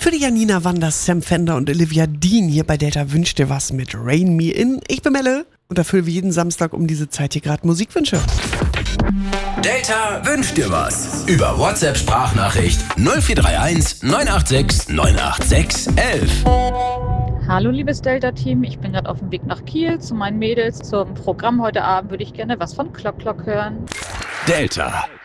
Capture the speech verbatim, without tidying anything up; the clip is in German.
Für die Janina Wanders, Sam Fender und Olivia Dean hier bei Delta wünscht dir was mit Rain Me In. Ich bin Melle und erfülle wie jeden Samstag um diese Zeit hier gerade Musikwünsche. Delta wünscht dir was. Über WhatsApp-Sprachnachricht null vier drei eins neun acht sechs neun acht sechs elf. Hallo liebes Delta-Team, ich bin gerade auf dem Weg nach Kiel zu meinen Mädels. Zum Programm heute Abend würde ich gerne was von Clock Clock hören. Delta.